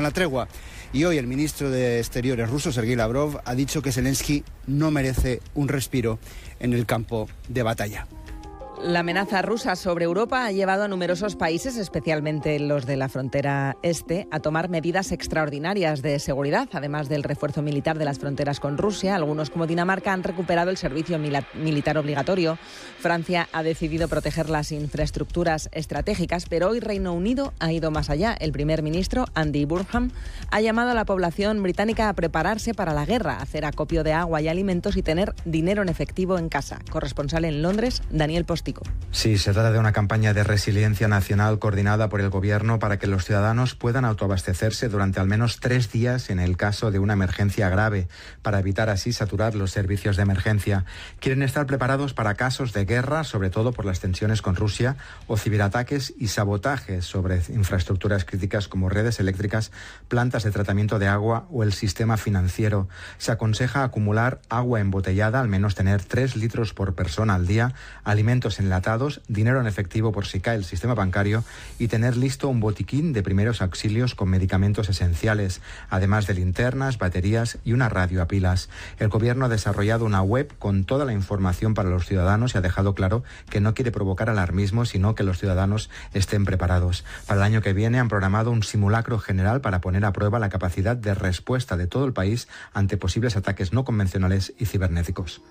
una tregua. Y hoy el ministro de Exteriores ruso, Sergei Lavrov, ha dicho que Zelensky no merece un respiro en el campo de batalla. La amenaza rusa sobre Europa ha llevado a numerosos países, especialmente los de la frontera este, a tomar medidas extraordinarias de seguridad. Además del refuerzo militar de las fronteras con Rusia, algunos como Dinamarca han recuperado el servicio militar obligatorio. Francia ha decidido proteger las infraestructuras estratégicas, pero hoy Reino Unido ha ido más allá. El primer ministro, Andy Burnham, ha llamado a la población británica a prepararse para la guerra, a hacer acopio de agua y alimentos y tener dinero en efectivo en casa. Corresponsal en Londres, Daniel Postigo. Sí, se trata de una campaña de resiliencia nacional coordinada por el Gobierno para que los ciudadanos puedan autoabastecerse durante al menos 3 días en el caso de una emergencia grave, para evitar así saturar los servicios de emergencia. Quieren estar preparados para casos de guerra, sobre todo por las tensiones con Rusia, o ciberataques y sabotajes sobre infraestructuras críticas como redes eléctricas, plantas de tratamiento de agua o el sistema financiero. Se aconseja acumular agua embotellada, al menos tener 3 litros por persona al día, alimentos enlatados, dinero en efectivo por si cae el sistema bancario y tener listo un botiquín de primeros auxilios con medicamentos esenciales, además de linternas, baterías y una radio a pilas. El Gobierno ha desarrollado una web con toda la información para los ciudadanos y ha dejado claro que no quiere provocar alarmismo, sino que los ciudadanos estén preparados. Para el año que viene han programado un simulacro general para poner a prueba la capacidad de respuesta de todo el país ante posibles ataques no convencionales y cibernéticos.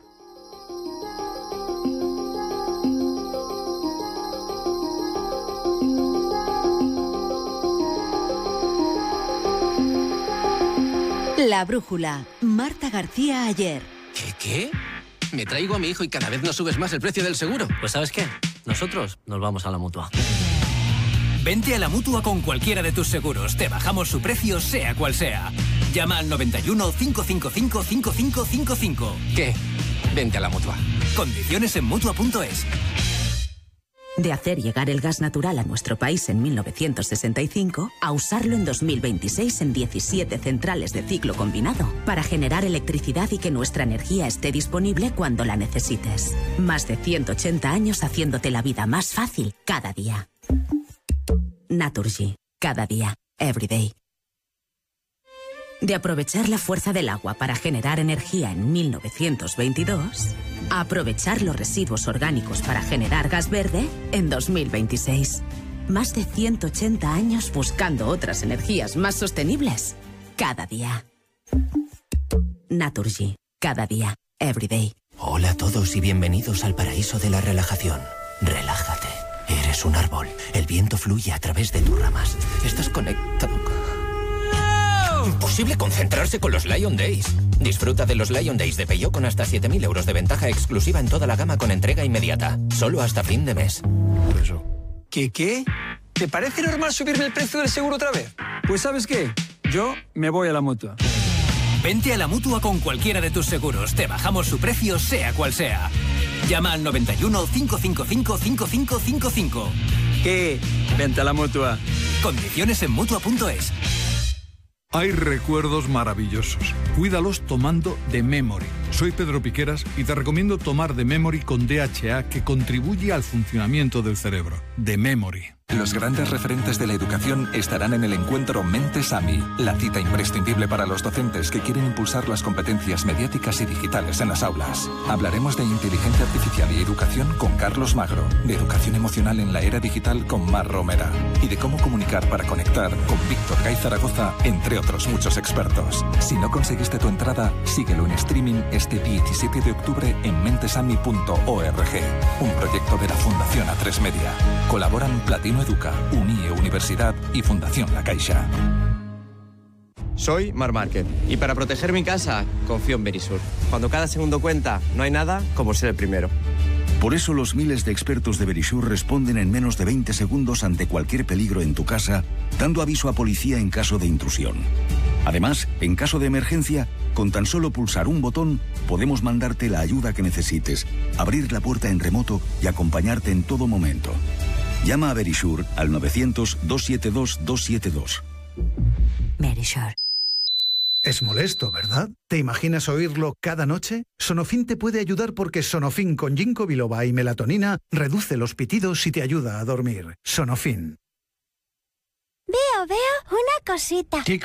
La brújula. Marta García Ayer. ¿Qué? Me traigo a mi hijo y cada vez nos subes más el precio del seguro. Pues ¿sabes qué? Nosotros nos vamos a la Mutua. Vente a la Mutua con cualquiera de tus seguros. Te bajamos su precio, sea cual sea. Llama al 91 555 5555. ¿Qué? Vente a la Mutua. Condiciones en Mutua.es. De hacer llegar el gas natural a nuestro país en 1965 a usarlo en 2026 en 17 centrales de ciclo combinado para generar electricidad y que nuestra energía esté disponible cuando la necesites. Más de 180 años haciéndote la vida más fácil cada día. Naturgy. Cada día. Every day. De aprovechar la fuerza del agua para generar energía en 1922, a aprovechar los residuos orgánicos para generar gas verde en 2026. Más de 180 años buscando otras energías más sostenibles cada día. Naturgy. Cada día. Every day. Hola a todos y bienvenidos al paraíso de la relajación. Relájate. Eres un árbol. El viento fluye a través de tus ramas. Estás conectado con... Imposible concentrarse con los Lion Days. Disfruta de los Lion Days de Peugeot con hasta 7.000 euros de ventaja exclusiva en toda la gama con entrega inmediata. Solo hasta fin de mes. ¿Qué? ¿Te parece normal subirme el precio del seguro otra vez? Pues ¿sabes qué? Yo me voy a la Mutua. Vente a la Mutua con cualquiera de tus seguros. Te bajamos su precio, sea cual sea. Llama al 91 555 5555. ¿Qué? Vente a la Mutua. Condiciones en Mutua.es. Hay recuerdos maravillosos. Cuídalos tomando The Memory. Soy Pedro Piqueras y te recomiendo tomar The Memory con DHA, que contribuye al funcionamiento del cerebro. The Memory. Los grandes referentes de la educación estarán en el encuentro Mentes AMI, la cita imprescindible para los docentes que quieren impulsar las competencias mediáticas y digitales en las aulas. Hablaremos de inteligencia artificial y educación con Carlos Magro, de educación emocional en la era digital con Mar Romera y de cómo comunicar para conectar con Víctor Gay Zaragoza, entre otros muchos expertos. Si no conseguiste tu entrada, síguelo en streaming este 17 de octubre en mentesami.org, un proyecto de la Fundación A3 Media. Colaboran Platino Educa, UNIE Universidad y Fundación La Caixa. Soy Marc Márquez y para proteger mi casa confío en Verisur. Cuando cada segundo cuenta, no hay nada como ser el primero. Por eso los miles de expertos de Verisur responden en menos de 20 segundos ante cualquier peligro en tu casa, dando aviso a policía en caso de intrusión. Además, en caso de emergencia, con tan solo pulsar un botón, podemos mandarte la ayuda que necesites, abrir la puerta en remoto y acompañarte en todo momento. Llama a Verisur al 900-272-272. Verisur. Es molesto, ¿verdad? ¿Te imaginas oírlo cada noche? Sonofin te puede ayudar porque Sonofin con ginkgo biloba y melatonina reduce los pitidos y te ayuda a dormir. Sonofin. Veo una cosita. ¿Qué